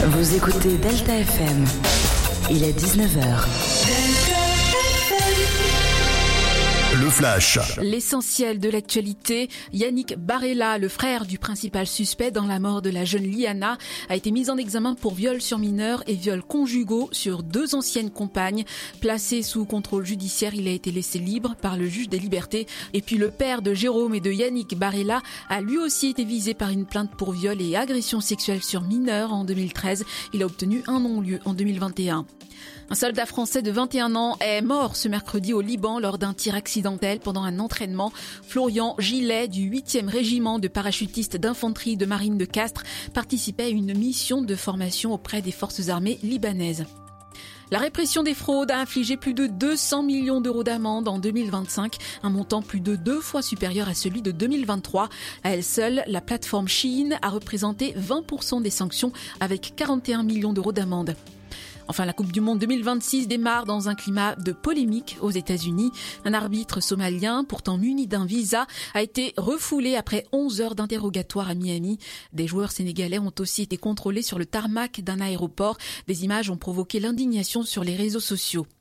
Vous écoutez Delta FM. Il est 19h. Le Flash. L'essentiel de l'actualité, Yannick Barella, le frère du principal suspect dans la mort de la jeune Liana, a été mis en examen pour viol sur mineur et viols conjugaux sur 2 anciennes compagnes. Placé sous contrôle judiciaire, il a été laissé libre par le juge des libertés. Et puis le père de Jérôme et de Yannick Barella a lui aussi été visé par une plainte pour viol et agression sexuelle sur mineur en 2013. Il a obtenu un non-lieu en 2021. Un soldat français de 21 ans est mort ce mercredi au Liban lors d'un tir accidentel pendant un entraînement. Florian Gillet du 8e régiment de parachutistes d'infanterie de marine de Castres participait à une mission de formation auprès des forces armées libanaises. La répression des fraudes a infligé plus de 200 millions d'euros d'amende en 2025, un montant plus de 2 fois supérieur à celui de 2023. À elle seule, la plateforme Shein a représenté 20% des sanctions avec 41 millions d'euros d'amende. Enfin, la Coupe du Monde 2026 démarre dans un climat de polémique aux États-Unis. Un arbitre somalien, pourtant muni d'un visa, a été refoulé après 11 heures d'interrogatoire à Miami. Des joueurs sénégalais ont aussi été contrôlés sur le tarmac d'un aéroport. Des images ont provoqué l'indignation sur les réseaux sociaux.